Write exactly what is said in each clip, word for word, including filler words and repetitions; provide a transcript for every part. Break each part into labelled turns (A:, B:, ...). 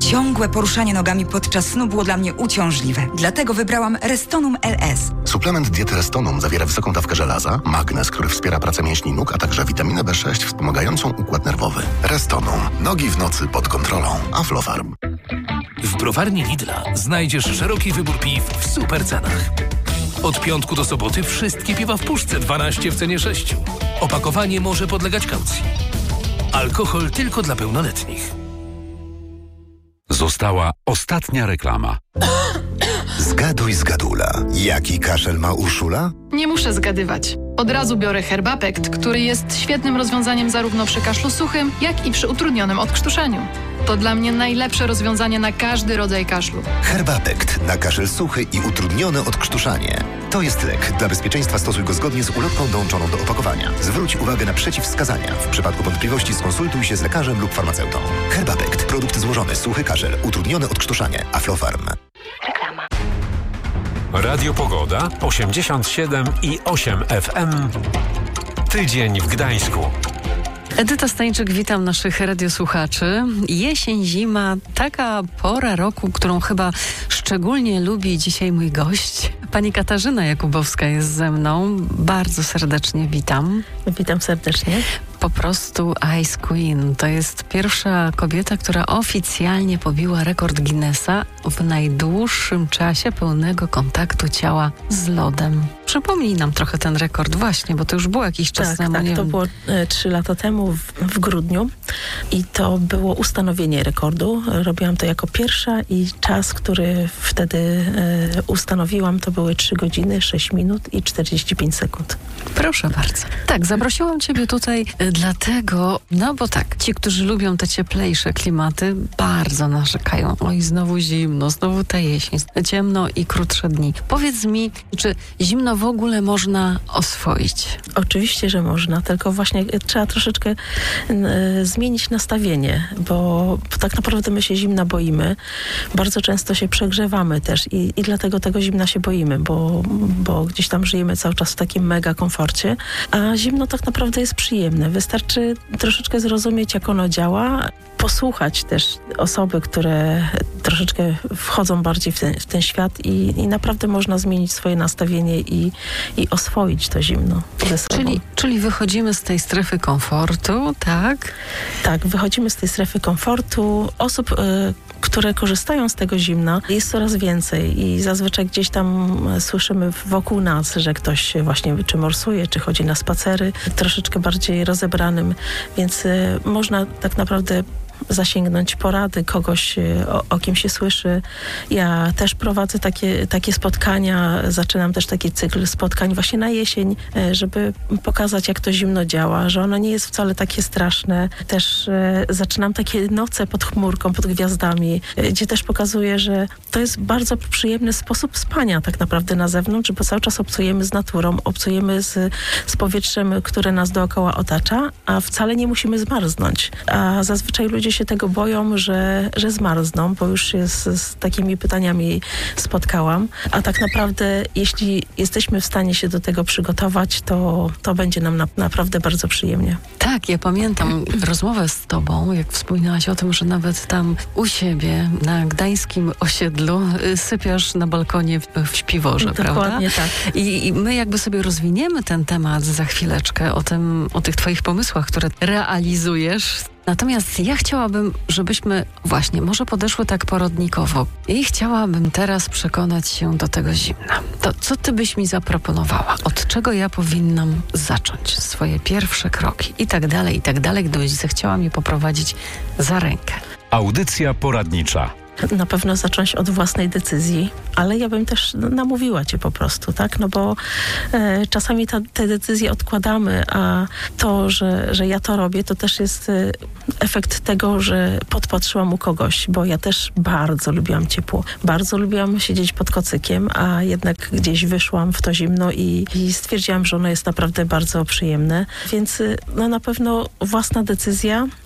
A: Ciągłe poruszanie nogami podczas snu było dla mnie uciążliwe. Dlatego wybrałam Restonum L S.
B: Suplement diety Restonum zawiera wysoką dawkę żelaza, magnez, który wspiera pracę mięśni nóg, a także witaminę B sześć wspomagającą układ nerwowy. Restonum. Nogi w nocy pod kontrolą. Aflofarm.
C: W browarni Lidla znajdziesz szeroki wybór piw w super cenach. Od piątku do soboty wszystkie piwa w puszce, dwanaście w cenie sześciu. Opakowanie może podlegać kaucji. Alkohol tylko dla pełnoletnich.
D: Została ostatnia reklama.
E: Zgaduj, zgadula. Jaki kaszel ma Urszula?
F: Nie muszę zgadywać. Od razu biorę Herbapekt, który jest świetnym rozwiązaniem zarówno przy kaszlu suchym, jak i przy utrudnionym odkrztuszeniu. To dla mnie najlepsze rozwiązanie na każdy rodzaj kaszlu.
E: Herbapekt na kaszel suchy i utrudnione odkrztuszanie. To jest lek. Dla bezpieczeństwa stosuj go zgodnie z ulotką dołączoną do opakowania. Zwróć uwagę na przeciwwskazania. W przypadku wątpliwości skonsultuj się z lekarzem lub farmaceutą. Herbapekt. Produkt złożony. Suchy kaszel. Utrudnione odkrztuszanie. Aflofarm.
G: Reklama.
D: Radio Pogoda osiemdziesiąt siedem i osiem F M. Tydzień w Gdańsku.
H: Edyta Stańczyk, witam naszych radiosłuchaczy. Jesień, zima, taka pora roku, którą chyba szczególnie lubi dzisiaj mój gość. Pani Katarzyna Jakubowska jest ze mną. Bardzo serdecznie witam.
I: Witam serdecznie.
H: Po prostu Ice Queen. To jest pierwsza kobieta, która oficjalnie pobiła rekord Guinnessa w najdłuższym czasie pełnego kontaktu ciała z lodem. Przypomnij nam trochę ten rekord właśnie, bo to już było jakiś czas
I: tak,
H: temu.
I: Tak,
H: nie
I: to
H: wiem.
I: było e, trzy lata temu w, w grudniu i to było ustanowienie rekordu. Robiłam to jako pierwsza i czas, który wtedy e, ustanowiłam, to były trzy godziny, sześć minut i czterdzieści pięć sekund.
H: Proszę bardzo. Tak, zaprosiłam Ciebie tutaj e, dlatego, no bo tak, ci, którzy lubią te cieplejsze klimaty, bardzo narzekają. Oj, znowu zimno, znowu ta jesień, ciemno i krótsze dni. Powiedz mi, czy zimno w ogóle można oswoić?
I: Oczywiście, że można, tylko właśnie trzeba troszeczkę y, zmienić nastawienie, bo tak naprawdę my się zimna boimy. Bardzo często się przegrzewamy też i, i dlatego tego zimna się boimy, bo, bo gdzieś tam żyjemy cały czas w takim mega komforcie, a zimno tak naprawdę jest przyjemne. Wystarczy troszeczkę zrozumieć, jak ono działa, posłuchać też osoby, które troszeczkę wchodzą bardziej w ten, w ten świat i, i naprawdę można zmienić swoje nastawienie i, i oswoić to zimno ze sobą.
H: Czyli, czyli wychodzimy z tej strefy komfortu, tak?
I: Tak, wychodzimy z tej strefy komfortu. Osób, y, które korzystają z tego zimna, jest coraz więcej i zazwyczaj gdzieś tam słyszymy wokół nas, że ktoś właśnie czy morsuje, czy chodzi na spacery, troszeczkę bardziej rozebranym, więc y, można tak naprawdę zasięgnąć porady kogoś, o, o kim się słyszy. Ja też prowadzę takie, takie spotkania, zaczynam też taki cykl spotkań właśnie na jesień, żeby pokazać, jak to zimno działa, że ono nie jest wcale takie straszne. Też e, zaczynam takie noce pod chmurką, pod gwiazdami, e, gdzie też pokazuję, że to jest bardzo przyjemny sposób spania tak naprawdę na zewnątrz, bo cały czas obcujemy z naturą, obcujemy z, z powietrzem, które nas dookoła otacza, a wcale nie musimy zmarznąć. A zazwyczaj ludzie się tego boją, że, że zmarzną, bo już się z, z takimi pytaniami spotkałam. A tak naprawdę, jeśli jesteśmy w stanie się do tego przygotować, to, to będzie nam na, naprawdę bardzo przyjemnie.
H: Tak, ja pamiętam rozmowę z tobą, jak wspominałaś o tym, że nawet tam u siebie na gdańskim osiedlu sypiasz na balkonie w, w śpiworze,
I: Dokładnie,
H: prawda?
I: Dokładnie tak.
H: I, I my jakby sobie rozwiniemy ten temat za chwileczkę, o tym, o tych twoich pomysłach, które realizujesz. Natomiast ja chciałabym, żebyśmy właśnie może podeszły tak porodnikowo i chciałabym teraz przekonać się do tego zimna. To co ty byś mi zaproponowała? Od czego ja powinnam zacząć swoje pierwsze kroki i tak dalej, i tak dalej, gdybyś zechciała mnie poprowadzić za rękę.
D: Audycja poradnicza.
I: Na pewno zacząć od własnej decyzji, ale ja bym też namówiła cię po prostu, tak? No bo e, czasami ta, te decyzje odkładamy, a to, że, że ja to robię, to też jest e, efekt tego, że podpatrzyłam u kogoś, bo ja też bardzo lubiłam ciepło. Bardzo lubiłam siedzieć pod kocykiem, a jednak gdzieś wyszłam w to zimno i, i stwierdziłam, że ono jest naprawdę bardzo przyjemne. Więc no na pewno własna decyzja,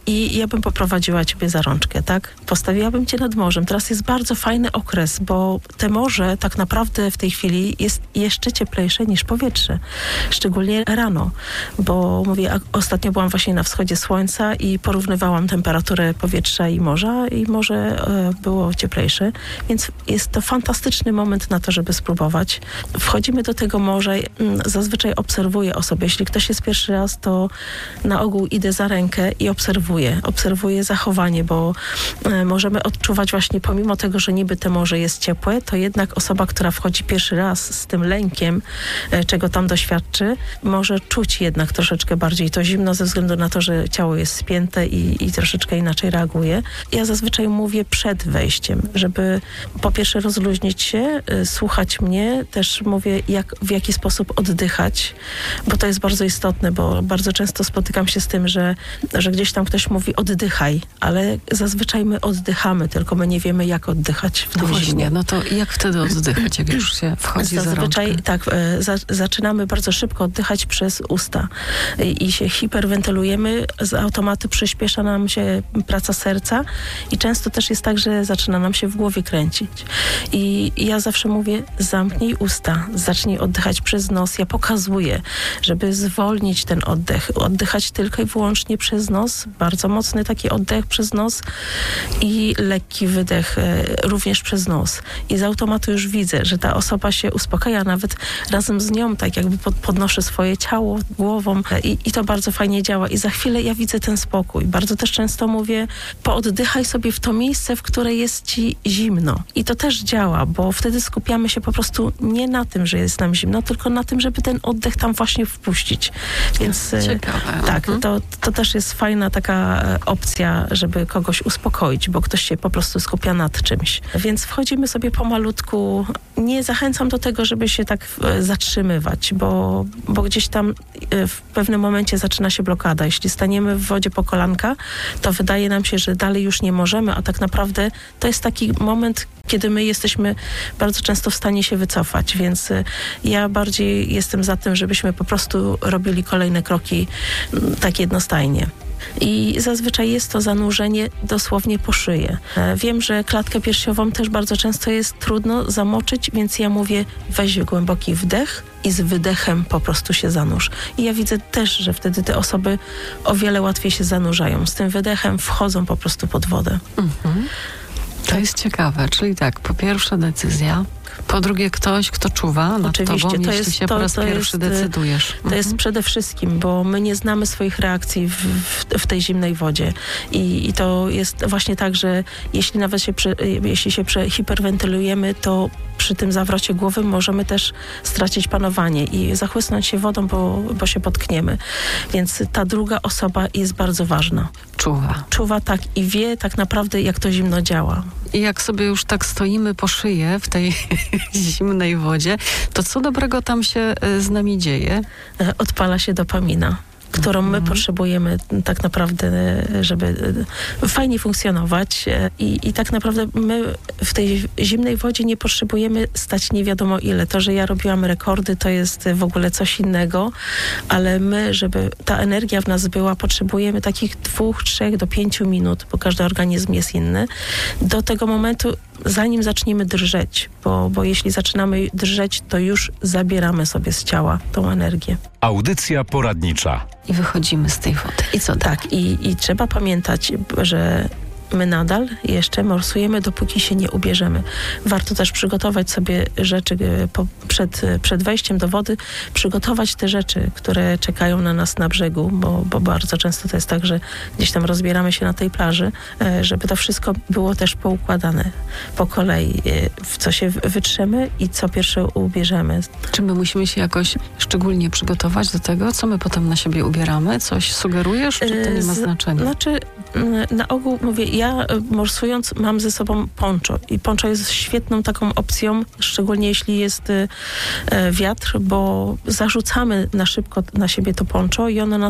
I: i ja bym poprowadziła ciebie za rączkę, tak? Postawiłabym cię nad morzem. Teraz jest bardzo fajny okres, bo te morze tak naprawdę w tej chwili jest jeszcze cieplejsze niż powietrze. Szczególnie rano, bo mówię, ostatnio byłam właśnie na wschodzie słońca i porównywałam temperaturę powietrza i morza i morze e, było cieplejsze, więc jest to fantastyczny moment na to, żeby spróbować. Wchodzimy do tego morza, zazwyczaj obserwuję osobę. Jeśli ktoś jest pierwszy raz, to na ogół idę za rękę i obserwuję. Obserwuję zachowanie, bo e, możemy odczuwać właśnie, pomimo tego, że niby to morze jest ciepłe, to jednak osoba, która wchodzi pierwszy raz z tym lękiem, e, czego tam doświadczy, może czuć jednak troszeczkę bardziej to zimno ze względu na to, że ciało jest spięte i, i troszeczkę inaczej reaguje. Ja zazwyczaj mówię przed wejściem, żeby po pierwsze rozluźnić się, y, słuchać mnie, też mówię jak, w jaki sposób oddychać, bo to jest bardzo istotne, bo bardzo często spotykam się z tym, że, że gdzieś tam ktoś mówi oddychaj, ale zazwyczaj my oddychamy, tylko my nie wiemy jak oddychać w tym
H: no
I: zimnie.
H: właśnie, no to jak wtedy oddychać, jak już się wchodzi
I: Zazwyczaj
H: za rączkę?
I: tak, y, za, zaczynamy bardzo szybko oddychać przez usta i, i się hiperwentylujemy, z automatu przyspiesza nam się praca serca i często też jest tak, że zaczyna nam się w głowie kręcić. I ja zawsze mówię, zamknij usta, zacznij oddychać przez nos. Ja pokazuję, żeby zwolnić ten oddech, oddychać tylko i wyłącznie przez nos, bardzo mocny taki oddech przez nos i lekki wydech e, również przez nos. I z automatu już widzę, że ta osoba się uspokaja, nawet razem z nią, tak jakby pod, podnoszę swoje ciało głową e, i, i to bardzo fajnie działa. I za chwilę ja widzę ten spokój. Bardzo też często mówię, pooddychaj sobie w to miejsce, w które jest ci zimno. I to też działa, bo wtedy skupiamy się po prostu nie na tym, że jest nam zimno, tylko na tym, żeby ten oddech tam właśnie wpuścić. Więc
H: ciekawe.
I: Tak,
H: Mhm.
I: to, to też jest fajna taka opcja, żeby kogoś uspokoić, bo ktoś się po prostu skupia nad czymś. Więc wchodzimy sobie pomalutku. Nie zachęcam do tego, żeby się tak zatrzymywać, bo, bo gdzieś tam w pewnym momencie zaczyna się blokada. Jeśli staniemy w wodzie po kolanka, to wydaje nam się, że dalej już nie możemy, a tak naprawdę to jest taki moment, kiedy my jesteśmy bardzo często w stanie się wycofać, więc ja bardziej jestem za tym, żebyśmy po prostu robili kolejne kroki tak jednostajnie. I zazwyczaj jest to zanurzenie dosłownie po szyję. Wiem, że klatkę piersiową też bardzo często jest trudno zamoczyć, więc ja mówię, weź głęboki wdech i z wydechem po prostu się zanurz. I ja widzę też, że wtedy te osoby o wiele łatwiej się zanurzają. Z tym wydechem wchodzą po prostu pod wodę.
H: Mhm. To jest ciekawe, czyli tak, po pierwsze decyzja, po drugie ktoś, kto czuwa nad
I: Oczywiście,
H: tobą,
I: to
H: jeśli
I: jest,
H: się
I: to,
H: po raz
I: to
H: pierwszy
I: jest,
H: decydujesz.
I: To
H: Mhm.
I: jest przede wszystkim, bo my nie znamy swoich reakcji w, w, w tej zimnej wodzie. I, I to jest właśnie tak, że jeśli nawet się, przy, jeśli się przy, hiperwentylujemy, to przy tym zawrocie głowy możemy też stracić panowanie i zachłysnąć się wodą, bo, bo się potkniemy. Więc ta druga osoba jest bardzo ważna.
H: Czuwa.
I: Czuwa tak i wie tak naprawdę, jak to zimno działa.
H: I jak sobie już tak stoimy po szyję w tej zimnej wodzie, to co dobrego tam się z nami dzieje?
I: Odpala się dopamina, którą my potrzebujemy tak naprawdę, żeby fajnie funkcjonować i, i tak naprawdę my w tej zimnej wodzie nie potrzebujemy stać nie wiadomo ile. To, że ja robiłam rekordy, to jest w ogóle coś innego, ale my, żeby ta energia w nas była, potrzebujemy takich dwóch, trzech do pięciu minut, bo każdy organizm jest inny, do tego momentu, zanim zaczniemy drżeć, bo, bo jeśli zaczynamy drżeć, to już zabieramy sobie z ciała tą energię.
D: Audycja poradnicza.
H: I wychodzimy z tej wody. I co dalej?
I: Tak, i, i trzeba pamiętać, że my nadal jeszcze morsujemy, dopóki się nie ubierzemy. Warto też przygotować sobie rzeczy po, przed, przed wejściem do wody, przygotować te rzeczy, które czekają na nas na brzegu, bo, bo bardzo często to jest tak, że gdzieś tam rozbieramy się na tej plaży, żeby to wszystko było też poukładane po kolei, w co się wytrzemy i co pierwsze ubierzemy.
H: Czy my musimy się jakoś szczególnie przygotować do tego, co my potem na siebie ubieramy? Coś sugerujesz, czy to nie ma znaczenia?
I: Znaczy, na ogół mówię, ja morsując mam ze sobą poncho i poncho jest świetną taką opcją, szczególnie jeśli jest wiatr, bo zarzucamy na szybko na siebie to poncho i ono nas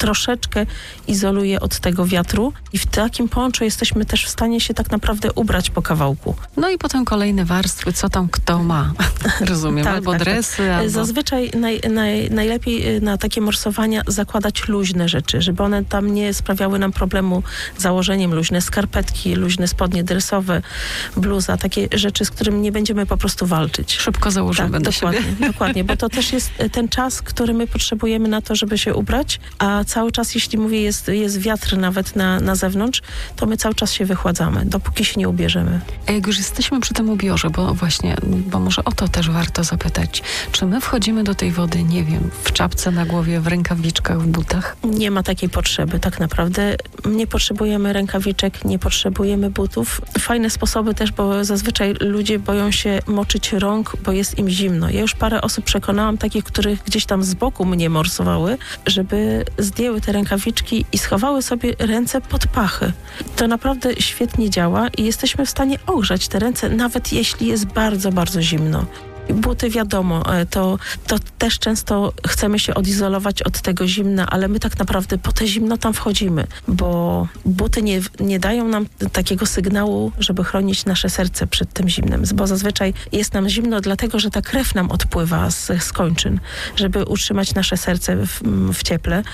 I: troszeczkę izoluje od tego wiatru i w takim ponczu jesteśmy też w stanie się tak naprawdę ubrać po kawałku.
H: No i potem kolejne warstwy, co tam kto ma. Rozumiem,
I: tak,
H: albo
I: tak,
H: dresy,
I: tak.
H: albo...
I: Zazwyczaj naj, naj, najlepiej na takie morsowania zakładać luźne rzeczy, żeby one tam nie sprawiały nam problemu z założeniem. Luźne skarpetki, luźne spodnie dresowe, bluza, takie rzeczy, z którymi nie będziemy po prostu walczyć.
H: Szybko założymy
I: tak,
H: do
I: dokładnie,
H: siebie.
I: dokładnie, bo to też jest ten czas, który my potrzebujemy na to, żeby się ubrać, a cały czas, jeśli mówię, jest, jest wiatr nawet na, na zewnątrz, to my cały czas się wychładzamy, dopóki się nie ubierzemy.
H: A jak już jesteśmy przy tym ubiorze, bo właśnie, bo może o to też warto zapytać, czy my wchodzimy do tej wody, nie wiem, w czapce na głowie, w rękawiczkach, w butach?
I: Nie ma takiej potrzeby, tak naprawdę. Nie potrzebujemy rękawiczek, nie potrzebujemy butów. Fajne sposoby też, bo zazwyczaj ludzie boją się moczyć rąk, bo jest im zimno. Ja już parę osób przekonałam, takich, których gdzieś tam z boku mnie morsowały, żeby zdjęły te rękawiczki i schowały sobie ręce pod pachy. To naprawdę świetnie działa i jesteśmy w stanie ogrzać te ręce, nawet jeśli jest bardzo, bardzo zimno. Buty wiadomo, to, to też często chcemy się odizolować od tego zimna, ale my tak naprawdę po te zimno tam wchodzimy, bo buty nie, nie dają nam takiego sygnału, żeby chronić nasze serce przed tym zimnem, bo zazwyczaj jest nam zimno dlatego, że ta krew nam odpływa z, z kończyn, żeby utrzymać nasze serce w, w cieple,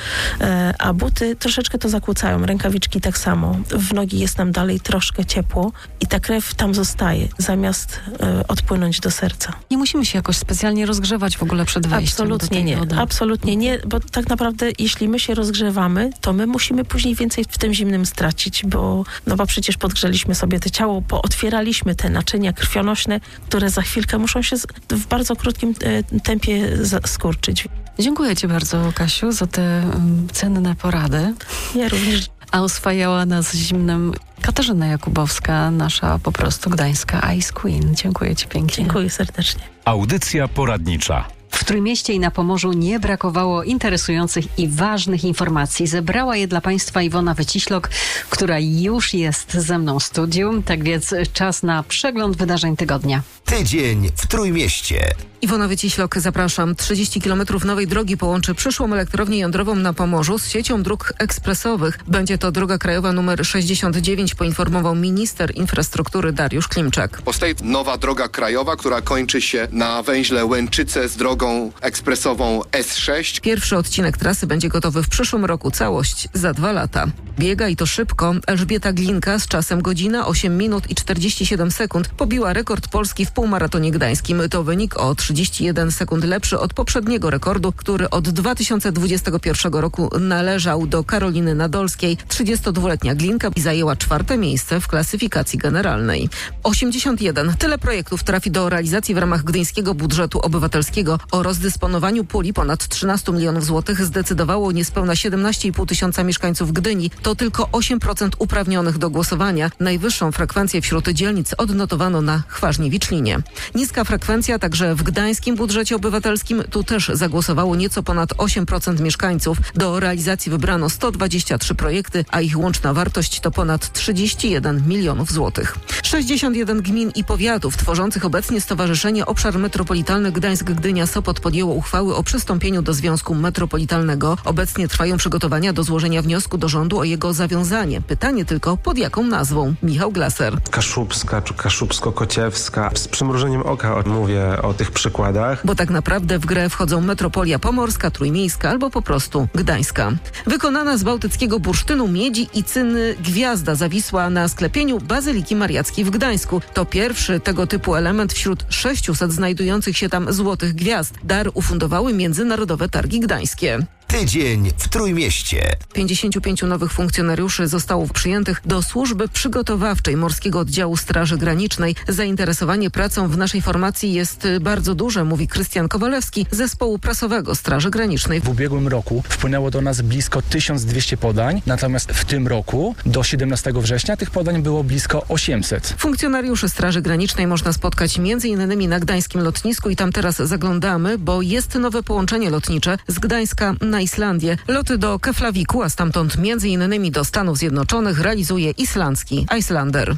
I: a buty troszeczkę to zakłócają, rękawiczki tak samo, w nogi jest nam dalej troszkę ciepło i ta krew tam zostaje, zamiast odpłynąć do serca.
H: Nie musimy się jakoś specjalnie rozgrzewać w ogóle przed wejściem
I: absolutnie
H: do tej
I: nie,
H: wody.
I: Absolutnie nie, bo tak naprawdę jeśli my się rozgrzewamy, to my musimy później więcej w tym zimnym stracić, bo, no bo przecież podgrzeliśmy sobie to ciało, pootwieraliśmy te naczynia krwionośne, które za chwilkę muszą się z, w bardzo krótkim e, tempie za, skurczyć.
H: Dziękuję Ci bardzo, Kasiu, za te um, cenne porady.
I: Ja również.
H: A oswajała nas zimnem Katarzyna Jakubowska, nasza po prostu gdańska Ice Queen. Dziękuję Ci pięknie.
I: Dziękuję serdecznie.
D: Audycja poradnicza.
G: W Trójmieście i na Pomorzu nie brakowało interesujących i ważnych informacji. Zebrała je dla Państwa Iwona Wyciślok, która już jest ze mną w studiu. Tak więc czas na przegląd wydarzeń tygodnia.
E: Tydzień w Trójmieście.
J: Iwona Wyciślok, zapraszam. trzydzieści kilometrów nowej drogi połączy przyszłą elektrownię jądrową na Pomorzu z siecią dróg ekspresowych. Będzie to droga krajowa numer sześćdziesiąt dziewięć, poinformował minister infrastruktury Dariusz Klimczak.
K: Powstaje nowa droga krajowa, która kończy się na węźle Łęczyce z drogą ekspresową S sześć.
J: Pierwszy odcinek trasy będzie gotowy w przyszłym roku, całość za dwa lata. Biega i to szybko. Elżbieta Glinka z czasem godzina osiem minut i czterdzieści siedem sekund pobiła rekord Polski w półmaratonie gdańskim. To wynik o trzydzieści jeden sekund lepszy od poprzedniego rekordu, który od dwa tysiące dwudziestego pierwszego roku należał do Karoliny Nadolskiej. trzydziestodwuletnia Glinka zajęła czwarte miejsce w klasyfikacji generalnej. osiemdziesiąt jeden. Tyle projektów trafi do realizacji w ramach gdyńskiego budżetu obywatelskiego. O rozdysponowaniu puli ponad trzynaście milionów złotych zdecydowało niespełna siedemnaście i pół tysiąca mieszkańców Gdyni. To tylko osiem procent uprawnionych do głosowania. Najwyższą frekwencję wśród dzielnic odnotowano na Chwarznie-Wiczlinie. Niska frekwencja także w gdańskim budżecie obywatelskim. Tu też zagłosowało nieco ponad osiem procent mieszkańców. Do realizacji wybrano sto dwadzieścia trzy projekty, a ich łączna wartość to ponad trzydzieści jeden milionów złotych. sześćdziesiąt jeden gmin i powiatów tworzących obecnie Stowarzyszenie Obszar Metropolitalny Gdańsk-Gdynia-Sopot podjęło uchwały o przystąpieniu do Związku Metropolitalnego. Obecnie trwają przygotowania do złożenia wniosku do rządu o jego zawiązanie. Pytanie tylko, pod jaką nazwą? Michał Glaser.
L: Kaszubska czy Kaszubsko-Kociewska. Z przymrużeniem oka mówię o tych przykładach.
J: Bo tak naprawdę w grę wchodzą metropolia pomorska, trójmiejska albo po prostu gdańska. Wykonana z bałtyckiego bursztynu, miedzi i cyny gwiazda zawisła na sklepieniu Bazyliki Mariackiej w Gdańsku. To pierwszy tego typu element wśród sześciuset znajdujących się tam złotych gwiazd. Dar ufundowały Międzynarodowe Targi Gdańskie.
E: Tydzień w Trójmieście.
J: pięćdziesięciu pięciu nowych funkcjonariuszy zostało przyjętych do służby przygotowawczej Morskiego Oddziału Straży Granicznej. Zainteresowanie pracą w naszej formacji jest bardzo duże, mówi Krystian Kowalewski z zespołu prasowego Straży Granicznej.
M: W ubiegłym roku wpłynęło do nas blisko tysiąc dwieście podań, natomiast w tym roku do siedemnastego września tych podań było blisko osiemset.
J: Funkcjonariuszy Straży Granicznej można spotkać między innymi na gdańskim lotnisku i tam teraz zaglądamy, bo jest nowe połączenie lotnicze z Gdańska na Islandię. Loty do Keflaviku, a stamtąd między innymi do Stanów Zjednoczonych realizuje islandzki Islander.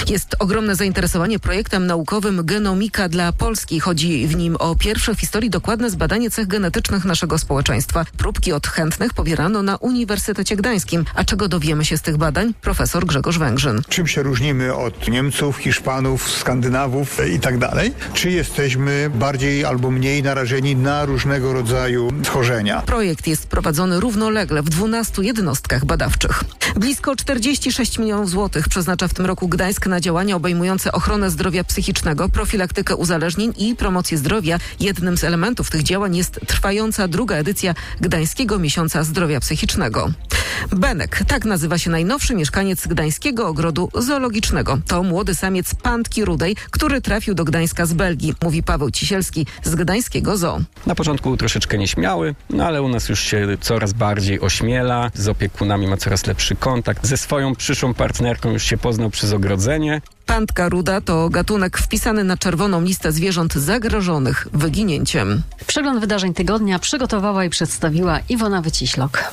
J: Jest ogromne zainteresowanie projektem naukowym Genomika dla Polski. Chodzi w nim o pierwsze w historii dokładne zbadanie cech genetycznych naszego społeczeństwa. Próbki od chętnych pobierano na Uniwersytecie Gdańskim. A czego dowiemy się z tych badań? Profesor Grzegorz Węgrzyn.
N: Czym się różnimy od Niemców, Hiszpanów, Skandynawów i tak dalej? Czy jesteśmy bardziej albo mniej narażeni na różnego rodzaju schorzenia?
J: Projekt jest prowadzony równolegle w dwunastu jednostkach badawczych. Blisko czterdzieści sześć milionów złotych przeznacza w tym roku Gdańsk na działania obejmujące ochronę zdrowia psychicznego, profilaktykę uzależnień i promocję zdrowia. Jednym z elementów tych działań jest trwająca druga edycja Gdańskiego Miesiąca Zdrowia Psychicznego. Benek, tak nazywa się najnowszy mieszkaniec Gdańskiego Ogrodu Zoologicznego. To młody samiec pantki rudej, który trafił do Gdańska z Belgii, mówi Paweł Cisielski z Gdańskiego Zoo.
O: Na początku był troszeczkę nieśmiały, no ale u nas już się coraz bardziej ośmiela, z opiekunami ma coraz lepszy kontakt, ze swoją przyszłą partnerką już się poznał przez ogrodzenie.
J: Pantka ruda to gatunek wpisany na czerwoną listę zwierząt zagrożonych wyginięciem.
G: Przegląd wydarzeń tygodnia przygotowała i przedstawiła Iwona Wyciślok.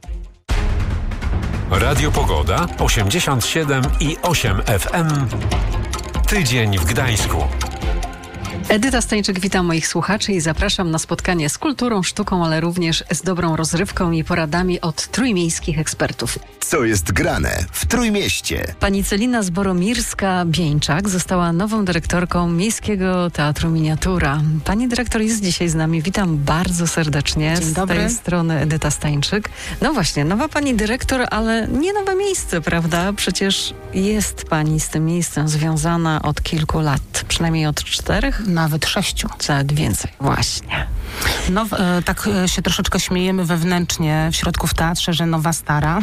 D: Radio Pogoda osiemdziesiąt siedem i osiem F M. Tydzień w Gdańsku.
G: Edyta Stańczyk, witam moich słuchaczy i zapraszam na spotkanie z kulturą, sztuką, ale również z dobrą rozrywką i poradami od trójmiejskich ekspertów.
E: Co jest grane w Trójmieście?
H: Pani Celina Zboromirska-Bieńczak została nową dyrektorką Miejskiego Teatru Miniatura. Pani dyrektor jest dzisiaj z nami. Witam bardzo serdecznie.
P: Dzień dobry.
H: Z tej strony Edyta Stańczyk. No właśnie, nowa pani dyrektor, ale nie nowe miejsce, prawda? Przecież jest pani z tym miejscem związana od kilku lat. Przynajmniej od czterech?
P: Nawet sześciu.
H: Nawet więcej. Właśnie.
P: No, e, tak e, się troszeczkę śmiejemy wewnętrznie w środku w teatrze, że nowa stara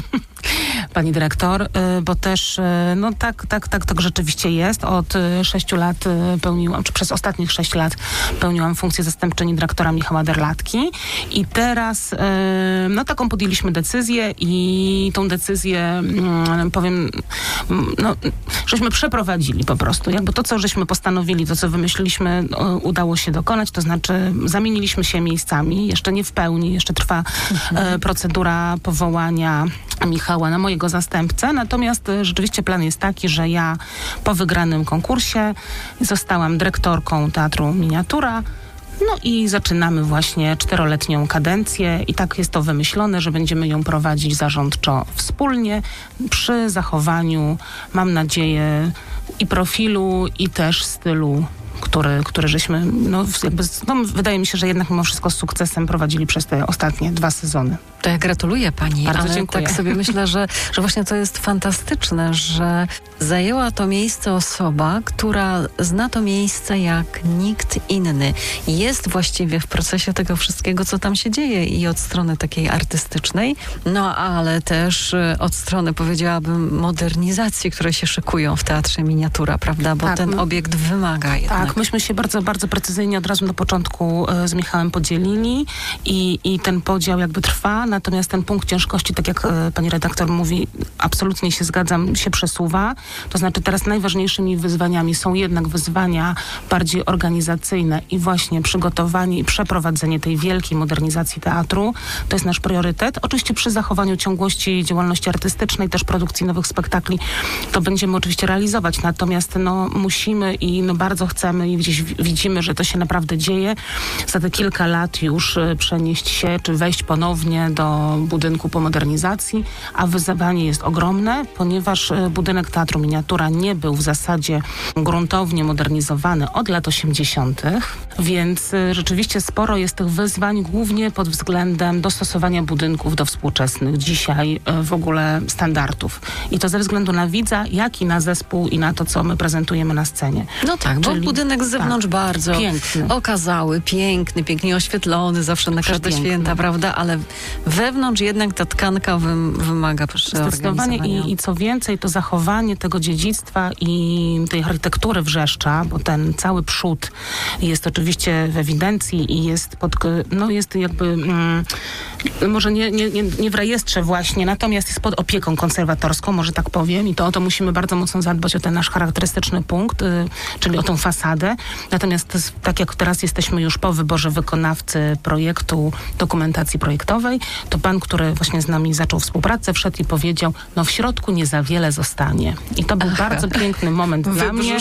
P: pani dyrektor, e, bo też e, no tak, tak, tak to rzeczywiście jest. Od e, sześciu lat e, pełniłam, czy przez ostatnich sześć lat pełniłam funkcję zastępczyni dyrektora Michała Derlatki i teraz e, no taką podjęliśmy decyzję i tą decyzję mm, powiem, no, żeśmy przeprowadzili po prostu. Jakby to, co żeśmy postanowili, to, co wymyśliliśmy, o, udało się dokonać, to znaczy zamieniliśmy się miejscami, jeszcze nie w pełni, jeszcze trwa mhm. e, procedura powołania Michała na mojego zastępcę, natomiast e, rzeczywiście plan jest taki, że ja po wygranym konkursie zostałam dyrektorką Teatru Miniatura. No i zaczynamy właśnie czteroletnią kadencję i tak jest to wymyślone, że będziemy ją prowadzić zarządczo wspólnie przy zachowaniu, mam nadzieję, i profilu, i też stylu, który, który żeśmy, no, jakby, no, wydaje mi się, że jednak mimo wszystko z sukcesem prowadzili przez te ostatnie dwa sezony.
H: To ja gratuluję pani.
P: Bardzo
H: ale
P: dziękuję.
H: Tak sobie myślę, że, że właśnie to jest fantastyczne, że zajęła to miejsce osoba, która zna to miejsce jak nikt inny. Jest właściwie w procesie tego wszystkiego, co tam się dzieje i od strony takiej artystycznej, no ale też od strony, powiedziałabym, modernizacji, które się szykują w Teatrze Miniatura, prawda? Bo
P: tak,
H: ten
P: my,
H: obiekt wymaga jednak.
P: Tak, myśmy się bardzo, bardzo precyzyjnie od razu na początku y, z Michałem podzielili i, i ten podział jakby trwa. Natomiast ten punkt ciężkości, tak jak e, pani redaktor mówi, absolutnie się zgadzam, się przesuwa. To znaczy teraz najważniejszymi wyzwaniami są jednak wyzwania bardziej organizacyjne i właśnie przygotowanie i przeprowadzenie tej wielkiej modernizacji teatru. To jest nasz priorytet. Oczywiście przy zachowaniu ciągłości działalności artystycznej, też produkcji nowych spektakli, to będziemy oczywiście realizować. Natomiast no, musimy i no, bardzo chcemy i gdzieś widzimy, że to się naprawdę dzieje. Za te kilka lat już e, przenieść się, czy wejść ponownie do do budynku po modernizacji, a wyzwanie jest ogromne, ponieważ budynek Teatru Miniatura nie był w zasadzie gruntownie modernizowany od lat osiemdziesiątych, więc rzeczywiście sporo jest tych wyzwań, głównie pod względem dostosowania budynków do współczesnych dzisiaj w ogóle standardów. I to ze względu na widza, jak i na zespół i na to, co my prezentujemy na scenie.
H: No tak, bo
P: Czyli,
H: budynek z zewnątrz
P: tak,
H: bardzo
P: piękny.
H: okazały, piękny, pięknie oświetlony, zawsze na każde święta, prawda? Ale wewnątrz jednak ta tkanka wym, wymaga
P: zdecydowanie i, i co więcej, to zachowanie tego dziedzictwa i tej architektury Wrzeszcza, bo ten cały przód jest oczywiście rzeczywiście w ewidencji i jest pod, no jest jakby, mm, może nie, nie, nie, nie w rejestrze właśnie, natomiast jest pod opieką konserwatorską, może tak powiem, i to o to musimy bardzo mocno zadbać, o ten nasz charakterystyczny punkt, y, czyli o tą fasadę. Natomiast tak jak teraz jesteśmy już po wyborze wykonawcy projektu, dokumentacji projektowej, to pan, który właśnie z nami zaczął współpracę, wszedł i powiedział, no w środku nie za wiele zostanie. I to był Aha. bardzo piękny moment dla mnie,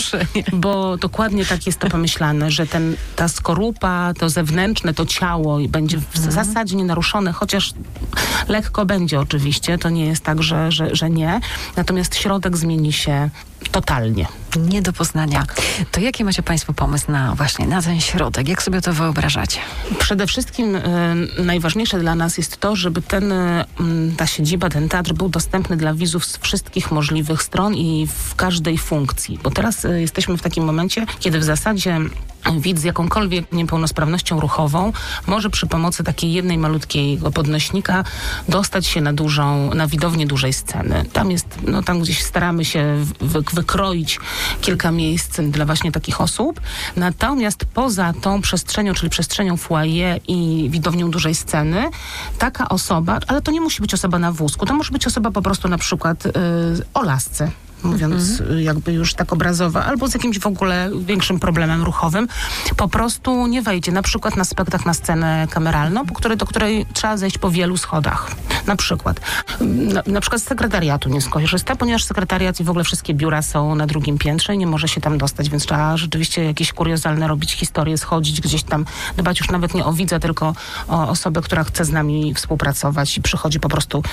P: bo dokładnie tak jest to pomyślane, że ten, ta skorupa, to zewnętrzne, to ciało będzie w mhm. zasadzie nienaruszone, chociaż lekko będzie oczywiście, to nie jest tak, że, że, że nie. Natomiast środek zmieni się totalnie.
H: Nie do poznania. Tak. To jaki macie Państwo pomysł na właśnie na ten środek? Jak sobie to wyobrażacie?
P: Przede wszystkim y, najważniejsze dla nas jest to, żeby ten, y, ta siedziba, ten teatr był dostępny dla widzów z wszystkich możliwych stron i w każdej funkcji. Bo teraz y, jesteśmy w takim momencie, kiedy w zasadzie widz z jakąkolwiek niepełnosprawnością ruchową może przy pomocy takiej jednej malutkiego podnośnika dostać się na dużą, na widownię dużej sceny. Tam jest, no tam gdzieś staramy się wy, wykroić kilka miejsc dla właśnie takich osób. Natomiast poza tą przestrzenią, czyli przestrzenią foyer i widownią dużej sceny, taka osoba, ale to nie musi być osoba na wózku, to może być osoba po prostu na przykład yy, o lasce, mówiąc mhm. jakby już tak obrazowo, albo z jakimś w ogóle większym problemem ruchowym, po prostu nie wejdzie na przykład na spektakl na scenę kameralną, po której, do której trzeba zejść po wielu schodach. Na przykład. Na, na przykład z sekretariatu nie skorzysta, ponieważ sekretariat i w ogóle wszystkie biura są na drugim piętrze i nie może się tam dostać, więc trzeba rzeczywiście jakieś kuriozalne robić historie, schodzić gdzieś tam, dbać już nawet nie o widza, tylko o osobę, która chce z nami współpracować i przychodzi po prostu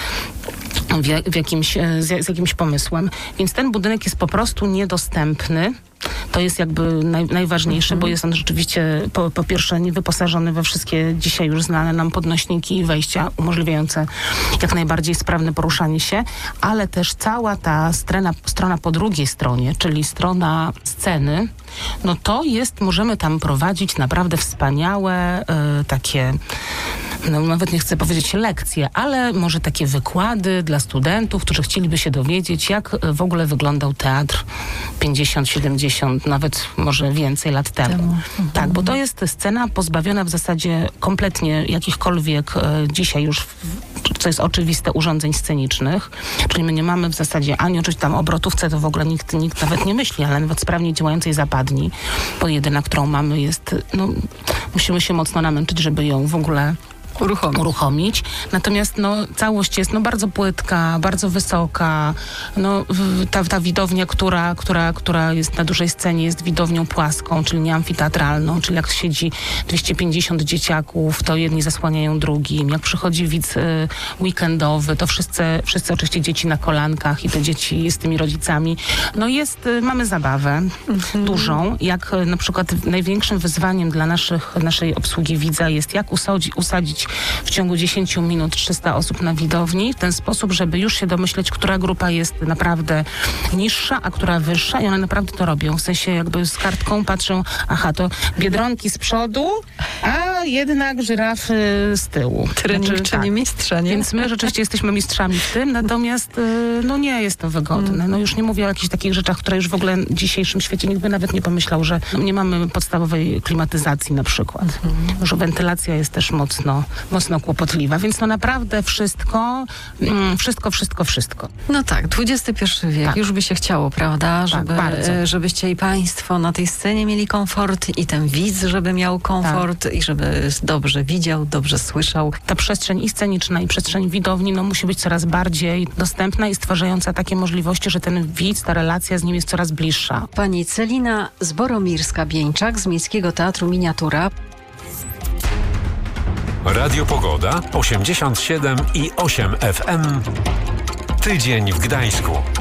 P: w, w jakimś, z, z jakimś pomysłem. Więc ten budynek jest po prostu niedostępny. To jest jakby naj, najważniejsze, mhm. bo jest on rzeczywiście po, po pierwsze niewyposażony we wszystkie dzisiaj już znane nam podnośniki i wejścia umożliwiające jak najbardziej sprawne poruszanie się, ale też cała ta strona, strona po drugiej stronie, czyli strona sceny, no to jest, możemy tam prowadzić naprawdę wspaniałe y, takie, no nawet nie chcę powiedzieć lekcje, ale może takie wykłady dla studentów, którzy chcieliby się dowiedzieć, jak w ogóle wyglądał teatr pięćdziesiąt, siedemdziesiąt, nawet może więcej lat temu. temu. Mhm. Tak, bo to jest scena pozbawiona w zasadzie kompletnie jakichkolwiek e, dzisiaj już, co jest oczywiste, urządzeń scenicznych, czyli my nie mamy w zasadzie ani oczywiście tam obrotówce, to w ogóle nikt, nikt nawet nie myśli, ale nawet sprawnie działającej zapadni, bo jedyna, którą mamy jest, no musimy się mocno namęczyć, żeby ją w ogóle Uruchomić. uruchomić. Natomiast no, całość jest no, bardzo płytka, bardzo wysoka. No, ta, ta widownia, która, która, która jest na dużej scenie, jest widownią płaską, czyli nie amfiteatralną, czyli jak siedzi dwieście pięćdziesiąt dzieciaków, to jedni zasłaniają drugim. Jak przychodzi widz y, weekendowy, to wszyscy, wszyscy oczywiście dzieci na kolankach i te dzieci z tymi rodzicami. No jest, y, mamy zabawę mhm. dużą. Jak y, na przykład największym wyzwaniem dla naszych, naszej obsługi widza jest, jak usadzi, usadzić w ciągu dziesięć minut trzysta osób na widowni, w ten sposób, żeby już się domyśleć, która grupa jest naprawdę niższa, a która wyższa i one naprawdę to robią. W sensie jakby z kartką patrzą, aha, to biedronki z przodu, a jednak żyrafy z tyłu.
H: Trening znaczy, czy tak. nie mistrza, nie?
P: Więc my rzeczywiście jesteśmy mistrzami w tym, natomiast no nie jest to wygodne. No już nie mówię o jakichś takich rzeczach, które już w ogóle w dzisiejszym świecie nikt by nawet nie pomyślał, że nie mamy podstawowej klimatyzacji na przykład. Mhm. Że wentylacja jest też mocno mocno kłopotliwa, więc no naprawdę wszystko, mm, wszystko, wszystko, wszystko.
H: No tak, dwudziesty pierwszy wiek, tak. już by się chciało, prawda, żeby,
P: tak,
H: żebyście i państwo na tej scenie mieli komfort i ten widz, żeby miał komfort tak. i żeby dobrze widział, dobrze słyszał.
P: Ta przestrzeń i sceniczna, i przestrzeń widowni, no musi być coraz bardziej dostępna i stwarzająca takie możliwości, że ten widz, ta relacja z nim jest coraz bliższa.
G: Pani Celina Zboromirska-Bieńczak z Miejskiego Teatru Miniatura.
D: Radio Pogoda osiemdziesiąt siedem i osiem F M. Tydzień w Gdańsku.